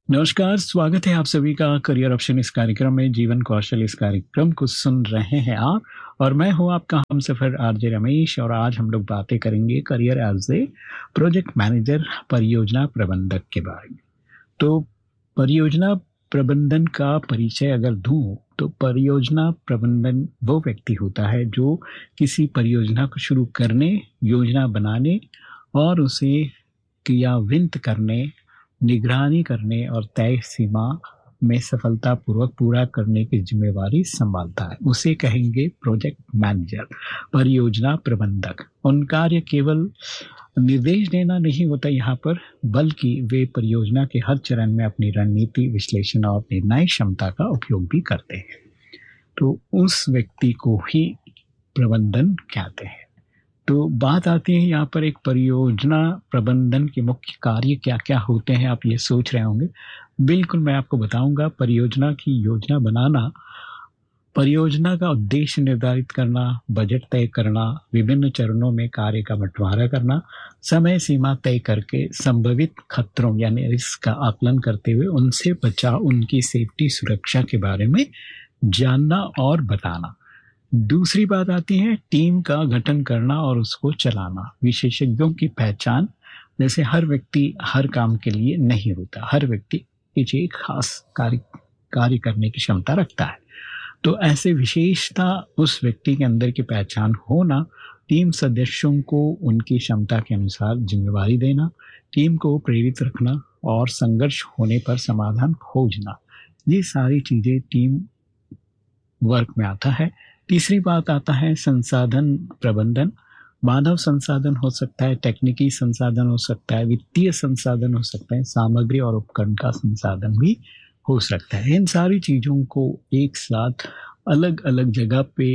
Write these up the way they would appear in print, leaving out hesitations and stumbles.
नमस्कार, स्वागत है आप सभी का करियर ऑप्शन इस कार्यक्रम में। जीवन कौशल इस कार्यक्रम को सुन रहे हैं आप, और मैं हूं आपका हमसफर आरजे रमेश। और आज हम लोग बातें करेंगे career as a project manager, परियोजना प्रबंधक के बारे में। तो परियोजना प्रबंधन का परिचय अगर दूं तो परियोजना प्रबंधन वो व्यक्ति होता है जो किसी परियोजना को शुरू करने, योजना बनाने और उसे क्रियान्वित करने, निगरानी करने और तय सीमा में सफलतापूर्वक पूरा करने की जिम्मेवारी संभालता है, उसे कहेंगे प्रोजेक्ट मैनेजर, परियोजना प्रबंधक। उन कार्य केवल निर्देश देना नहीं होता यहाँ पर, बल्कि वे परियोजना के हर चरण में अपनी रणनीति, विश्लेषण और निर्णय क्षमता का उपयोग भी करते हैं। तो उस व्यक्ति को ही प्रबंधन कहते हैं। तो बात आती है यहाँ पर एक परियोजना प्रबंधन के मुख्य कार्य क्या क्या होते हैं, आप ये सोच रहे होंगे। बिल्कुल, मैं आपको बताऊंगा। परियोजना की योजना बनाना, परियोजना का उद्देश्य निर्धारित करना, बजट तय करना, विभिन्न चरणों में कार्य का बंटवारा करना, समय सीमा तय करके संभावित खतरों यानी रिस्क का आकलन करते हुए उनसे बचाव, उनकी सेफ्टी, सुरक्षा के बारे में जानना और बताना। दूसरी बात आती है टीम का गठन करना और उसको चलाना, विशेषज्ञों की पहचान। जैसे हर व्यक्ति हर काम के लिए नहीं होता, हर व्यक्ति कुछ एक खास कार्य करने की क्षमता रखता है। तो ऐसे विशेषता उस व्यक्ति के अंदर की पहचान होना, टीम सदस्यों को उनकी क्षमता के अनुसार जिम्मेवारी देना, टीम को प्रेरित रखना और संघर्ष होने पर समाधान खोजना, ये सारी चीजें टीम वर्क में आता है। तीसरी बात आता है संसाधन प्रबंधन। मानव संसाधन हो सकता है, तकनीकी संसाधन हो सकता है, वित्तीय संसाधन हो सकता है, सामग्री और उपकरण का संसाधन भी हो सकता है। इन सारी चीज़ों को एक साथ अलग अलग जगह पे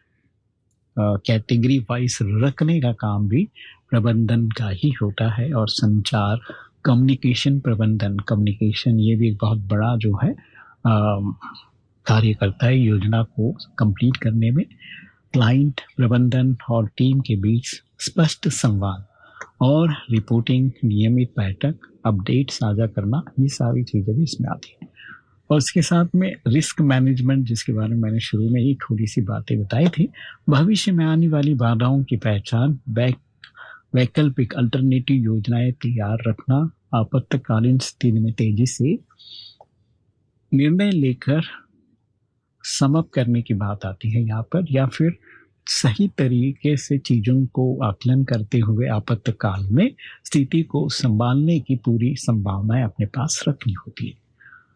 कैटेगरी वाइज रखने का काम भी प्रबंधन का ही होता है। और संचार, कम्युनिकेशन प्रबंधन, कम्युनिकेशन ये भी एक बहुत बड़ा जो है कार्य करता है योजना को कंप्लीट करने में। क्लाइंट प्रबंधन और टीम के बीच स्पष्ट संवाद और रिपोर्टिंग, नियमित बैठक, अपडेट साझा करना, ये सारी चीजें भी इसमें आती हैं। और इसके साथ में रिस्क मैनेजमेंट, जिसके बारे में मैंने शुरू में ही थोड़ी सी बातें बताई थी। भविष्य में आने वाली बाधाओं की पहचान, वैकल्पिक अल्टरनेटिव योजनाएं तैयार रखना, आपातकालीन स्थिति में तेजी से निर्णय लेकर समाप्त करने की बात आती है यहाँ पर, या फिर सही तरीके से चीजों को आकलन करते हुए आपातकाल में स्थिति को संभालने की पूरी संभावनाएं अपने पास रखनी होती है।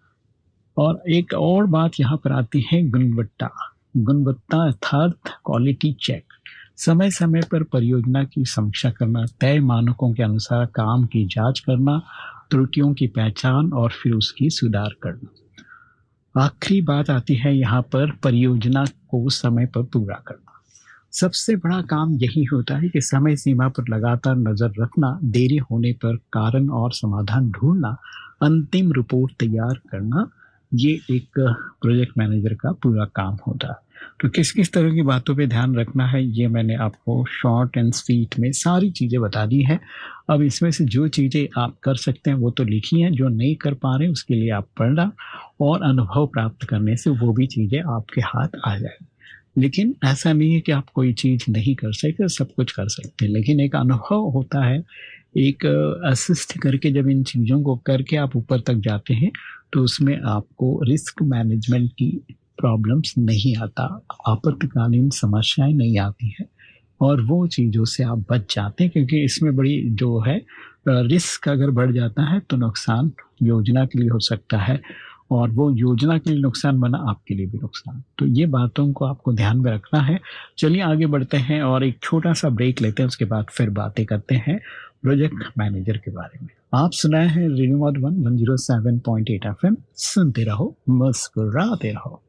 और एक और बात यहाँ पर आती है गुणवत्ता अर्थात क्वालिटी चेक। समय समय पर परियोजना की समीक्षा करना, तय मानकों के अनुसार काम की जांच करना, त्रुटियों की पहचान और फिर उसकी सुधार करना। आखिरी बात आती है यहाँ पर परियोजना को समय पर पूरा करना। सबसे बड़ा काम यही होता है कि समय सीमा पर लगातार नजर रखना, देरी होने पर कारण और समाधान ढूंढना, अंतिम रिपोर्ट तैयार करना, ये एक प्रोजेक्ट मैनेजर का पूरा काम होता है। तो किस किस तरह की बातों पे ध्यान रखना है, ये मैंने आपको शॉर्ट एंड स्वीट में सारी चीज़ें बता दी है। अब इसमें से जो चीज़ें आप कर सकते हैं वो तो लिखी हैं, जो नहीं कर पा रहे उसके लिए आप पढ़ना और अनुभव प्राप्त करने से वो भी चीज़ें आपके हाथ आ जाएगी। लेकिन ऐसा नहीं है कि आप कोई चीज़ नहीं कर सकते, सब कुछ कर सकते हैं, लेकिन एक अनुभव होता है। एक असिस्ट करके जब इन चीज़ों को करके आप ऊपर तक जाते हैं तो उसमें आपको रिस्क मैनेजमेंट की प्रॉब्लम्स नहीं आता, आपातकालीन समस्याएं नहीं आती हैं, और वो चीज़ों से आप बच जाते हैं। क्योंकि इसमें बड़ी जो है रिस्क अगर बढ़ जाता है तो नुकसान योजना के लिए हो सकता है, और वो योजना के लिए नुकसान बना आपके लिए भी नुकसान। तो ये बातों को आपको ध्यान में रखना है। चलिए आगे बढ़ते हैं और एक छोटा सा ब्रेक लेते हैं, उसके बाद फिर बातें करते हैं प्रोजेक्ट मैनेजर के बारे में। आप सुनाए हैं रेडियो मधुबन 107.8 FM, सुनते रहो, मुस्कुराते रहो।